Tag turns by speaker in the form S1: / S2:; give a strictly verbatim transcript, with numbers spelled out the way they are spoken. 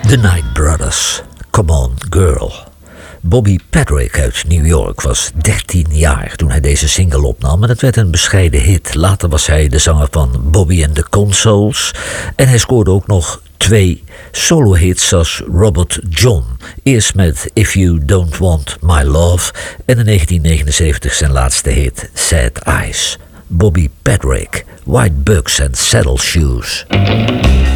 S1: The Night Brothers, Come On Girl. Bobby Patrick uit New York was dertien jaar toen hij deze single opnam en het werd een bescheiden hit. Later was hij de zanger van Bobby and the Consoles en hij scoorde ook nog twee solo-hits als Robert John. Eerst met If You Don't Want My Love en in negentien negenenzeventig zijn laatste hit Sad Eyes. Bobby Patrick, White Bucks and Saddle Shoes.